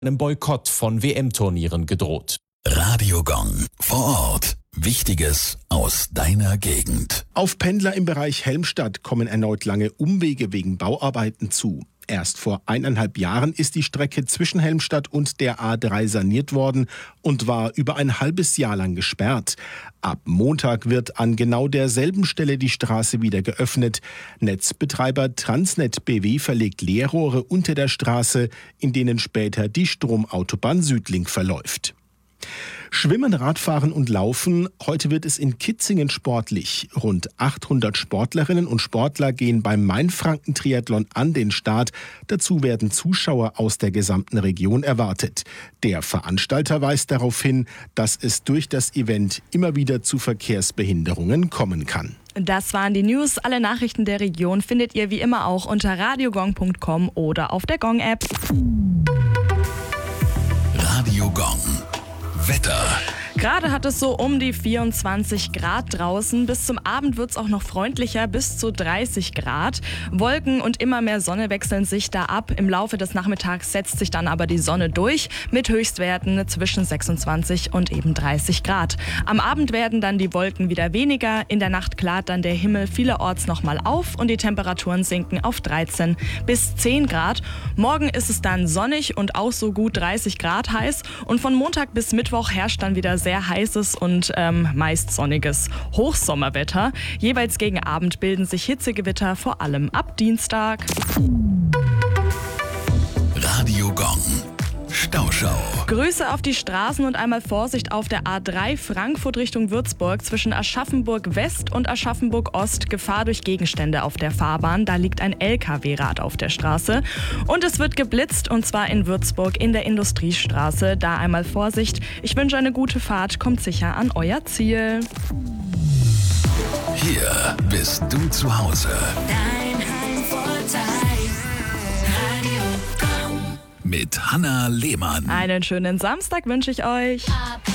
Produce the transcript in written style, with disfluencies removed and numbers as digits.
einem Boykott von WM-Turnieren gedroht. Radio Gong vor Ort. Wichtiges aus deiner Gegend. Auf Pendler im Bereich Helmstadt kommen erneut lange Umwege wegen Bauarbeiten zu. Erst vor 1,5 Jahren ist die Strecke zwischen Helmstadt und der A3 saniert worden und war über ein halbes Jahr lang gesperrt. Ab Montag wird an genau derselben Stelle die Straße wieder geöffnet. Netzbetreiber Transnet BW verlegt Leerrohre unter der Straße, in denen später die Stromautobahn Südlink verläuft. Schwimmen, Radfahren und Laufen. Heute wird es in Kitzingen sportlich. Rund 800 Sportlerinnen und Sportler gehen beim Mainfranken-Triathlon an den Start. Dazu werden Zuschauer aus der gesamten Region erwartet. Der Veranstalter weist darauf hin, dass es durch das Event immer wieder zu Verkehrsbehinderungen kommen kann. Das waren die News. Alle Nachrichten der Region findet ihr wie immer auch unter radiogong.com oder auf der Gong-App. Radio Gong. Wetter. Gerade hat es so um die 24 Grad draußen. Bis zum Abend wird es auch noch freundlicher, bis zu 30 Grad. Wolken und immer mehr Sonne wechseln sich da ab. Im Laufe des Nachmittags setzt sich dann aber die Sonne durch mit Höchstwerten zwischen 26 und eben 30 Grad. Am Abend werden dann die Wolken wieder weniger. In der Nacht klart dann der Himmel vielerorts nochmal auf und die Temperaturen sinken auf 13 bis 10 Grad. Morgen ist es dann sonnig und auch so gut 30 Grad heiß. Und von Montag bis Mittwoch herrscht dann wieder sehr heißes und meist sonniges Hochsommerwetter. Jeweils gegen Abend bilden sich Hitzegewitter, vor allem ab Dienstag. Radio Gong. Stauschau. Grüße auf die Straßen und einmal Vorsicht auf der A3 Frankfurt Richtung Würzburg zwischen Aschaffenburg West und Aschaffenburg Ost. Gefahr durch Gegenstände auf der Fahrbahn. Da liegt ein LKW-Rad auf der Straße. Und es wird geblitzt und zwar in Würzburg in der Industriestraße. Da einmal Vorsicht. Ich wünsche eine gute Fahrt. Kommt sicher an euer Ziel. Hier bist du zu Hause. Dein Heimvorteil. Radio Gong. Mit Hanna Lehmann. Einen schönen Samstag wünsche ich euch.